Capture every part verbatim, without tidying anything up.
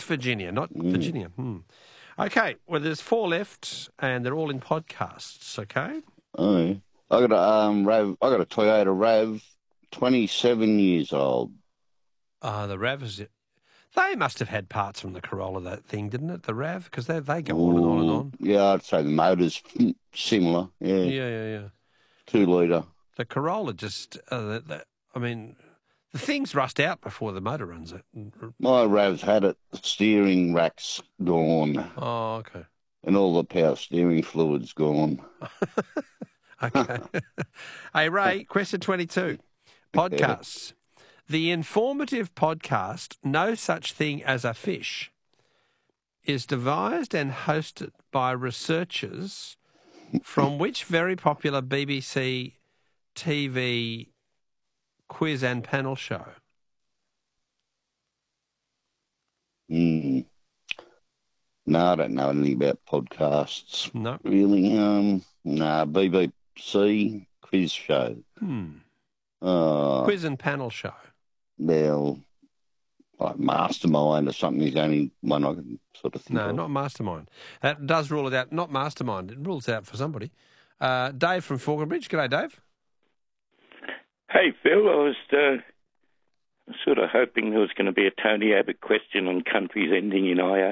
Virginia, not Mm. Virginia. Hmm. Okay, well, there's four left, and they're all in podcasts, okay? Oh, yeah. I got a um, Rav. I got a Toyota Rav, twenty-seven years old. Uh, the Rav is... They must have had parts from the Corolla, that thing, didn't it, the Rav? Because they, they go on and on and Ooh, on. Yeah, I'd say the motor's similar. Yeah, Yeah, yeah, yeah. two litre. The Corolla just... Uh, the, the, I mean, the things rust out before the motor runs it. My Rav's had it. The steering rack's gone, Oh, okay. and all the power steering fluid's gone. Okay. Hey, Ray, question twenty-two. Podcasts. The informative podcast, No Such Thing as a Fish, is devised and hosted by researchers from which very popular B B C T V quiz and panel show? Mm. No, I don't know anything about podcasts. No. Really? Um, nah, B B C quiz show. Hmm. Uh, Quiz and panel show. Well, like Mastermind or something is the only one I can sort of think No, of. not Mastermind. That does rule it out. Not Mastermind. It rules it out for somebody. Uh, Dave from Falconbridge. G'day, Dave. Hey, Phil, I was uh, sort of hoping there was going to be a Tony Abbott question on countries ending in I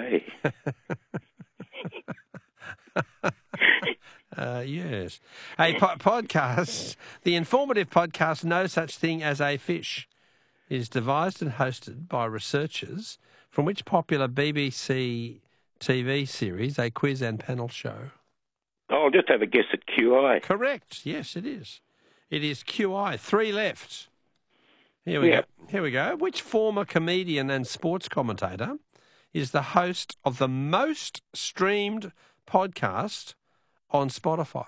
A. Uh, yes. Hey, po- podcasts. The informative podcast, No Such Thing as a Fish, is devised and hosted by researchers from which popular B B C T V series, a quiz and panel show? I'll just have a guess at Q I. Correct. Yes, it is. It is Q I. Three left. Here we Yeah. go. Here we go. Which former comedian and sports commentator is the host of the most streamed podcast on Spotify?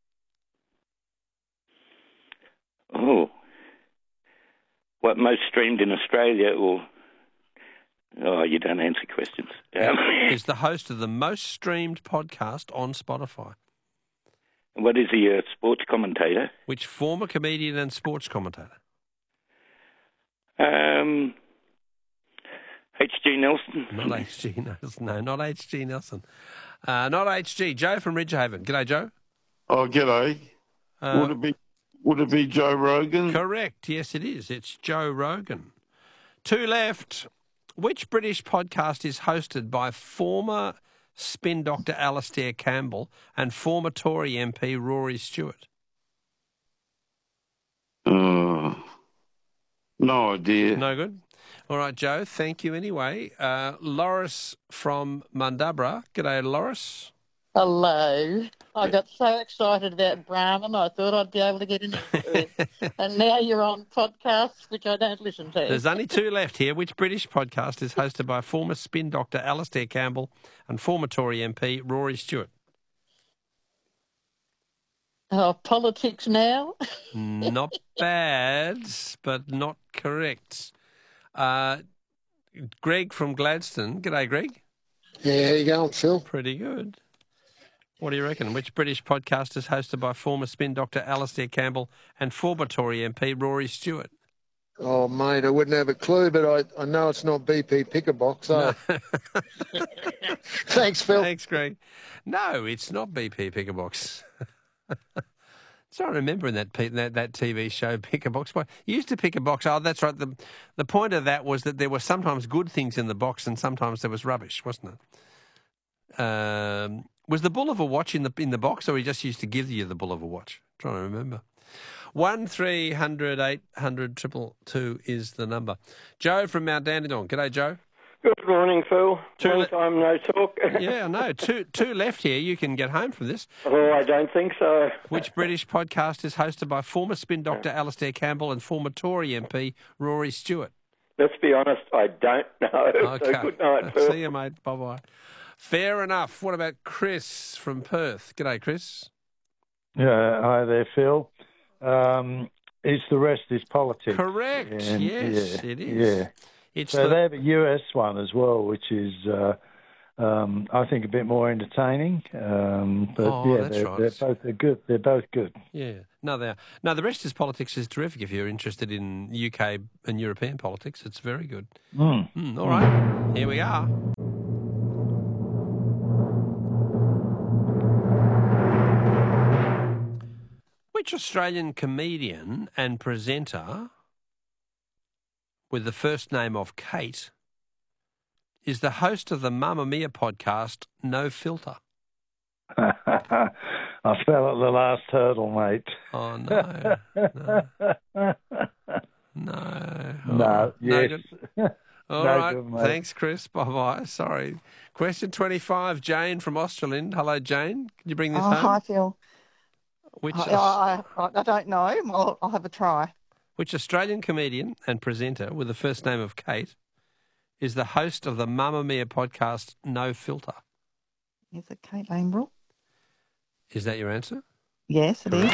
Oh. What, most streamed in Australia or... Oh, you don't answer questions. Um, Is the host of the most streamed podcast on Spotify? what is he, a sports commentator? Which former comedian and sports commentator? Um, H G Nelson. Not H G Nelson. No, not H G Nelson. Uh, not H G. Joe from Ridgehaven. G'day, Joe. Oh, g'day. Uh, would it be Would it be Joe Rogan? Correct. Yes, it is. It's Joe Rogan. Two left. Which British podcast is hosted by former spin doctor Alastair Campbell and former Tory M P Rory Stewart? Uh, no idea. No good. All right, Joe. Thank you anyway. Uh, Loris from Mundabra. G'day, Loris. Hello. I got so excited about Brahman, I thought I'd be able to get into it. And now you're on podcasts, which I don't listen to. There's only two left here. Which British podcast is hosted by former spin doctor Alastair Campbell and former Tory M P Rory Stewart? Oh, Politics Now? Not bad, but not correct. Uh, Greg from Gladstone. G'day, Greg. Yeah, how you going, Phil? Pretty good. What do you reckon? Which British podcast is hosted by former spin doctor Alastair Campbell and former Tory M P Rory Stewart? Oh, mate, I wouldn't have a clue, but I, I know it's not B P Pickerbox. So. Thanks, Phil. Thanks, Greg. No, it's not B P Pickerbox. So I remember in that, that that T V show, Pick a Box. You used to pick a box. Oh, that's right. The the point of that was that there were sometimes good things in the box and sometimes there was rubbish, wasn't it? Um, was the Bulliver watch in the in the box, or he just used to give you the Bulliver watch? I'm trying to remember. One three hundred eight hundred triple two is the number. Joe from Mount Dandenong. G'day, Joe. Good morning, Phil. Two Long le- time no talk. Yeah, I know. Two two left here. You can get home from this. Oh, I don't think so. Which British podcast is hosted by former spin doctor Alastair Campbell and former Tory M P Rory Stewart? Let's be honest, I don't know. Okay. So good night, Phil. See you, mate. Bye-bye. Fair enough. What about Chris from Perth? G'day, Chris. Yeah, hi there, Phil. Um, it's The Rest is Politics. Correct. And, yes, yeah, it is. Yeah. It's so the... they have a U S one as well, which is, uh, um, I think, a bit more entertaining. Um, but Oh, yeah, that's they're, right. they're both they're good. They're both good. Yeah. No, they are. No, The Rest is Politics is terrific if you're interested in U K and European politics. It's very good. Mm. Mm, all right. Here we are. Which Australian comedian and presenter with the first name of Kate is the host of the Mamma Mia podcast, No Filter? I fell at the last hurdle, mate. Oh, no. No. No. Oh, No, yes. No All No right. good, mate. Thanks, Chris. Bye-bye. Sorry. Question twenty-five, Jane from Australind. Hello, Jane. Can you bring this Oh, home? hi, Phil. Which, I, I, I, I don't know. I'll, I'll have a try. which Australian comedian and presenter with the first name of Kate is the host of the Mamma Mia podcast, No Filter? Is it Kate Lanebrook? Is that your answer? Yes, it is.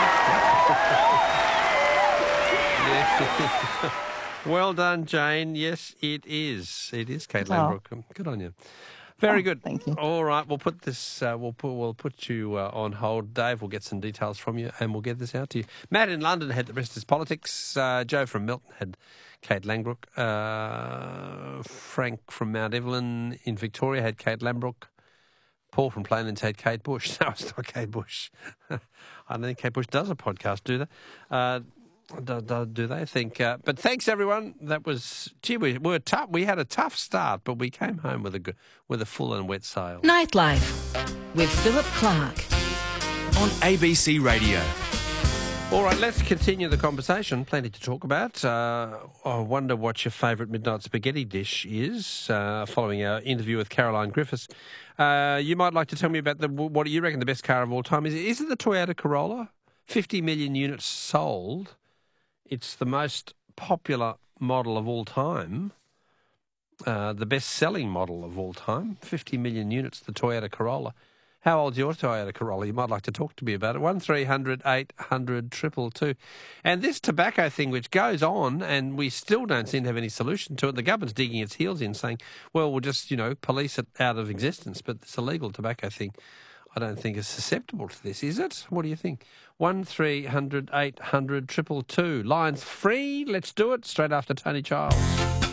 Yes, it is. Well done, Jane. Yes, it is. It is Kate Oh. Lanebrook. Good on you. Very Oh, good. thank you. All right, we'll put this. Uh, we'll put. We'll put you uh, on hold, Dave. We'll get some details from you, and we'll get this out to you. Matt in London had the rest of his politics. Uh, Joe from Milton had Kate Langbrook. Uh, Frank from Mount Evelyn in Victoria had Kate Langbrook. Paul from Plainlands had Kate Bush. No, it's not Kate Bush. I don't think Kate Bush does a podcast, do they? Uh, do, do, do they think? Uh, but thanks, everyone. That was, gee, we, we were tough. We had a tough start, but we came home with a good, with a full and wet sail. Nightlife with Philip Clark on A B C Radio. All right, let's continue the conversation. Plenty to talk about. Uh, I wonder what your favourite midnight spaghetti dish is. Uh, following our interview with Caroline Griffiths, uh, you might like to tell me about the what do you reckon the best car of all time is? Is it the Toyota Corolla? Fifty million units sold. It's the most popular model of all time. Uh, the best-selling model of all time. Fifty million units. The Toyota Corolla. How old's your Toyota Corolla? You might like to talk to me about it. One three hundred eight hundred two two two. And this tobacco thing, which goes on, and we still don't seem to have any solution to it. The government's digging its heels in, saying, well, we'll just, you know, police it out of existence. But this illegal tobacco thing, I don't think is susceptible to this, is it? What do you think? One three hundred eight hundred two two two. Lines free. Let's do it. Straight after Tony Childs.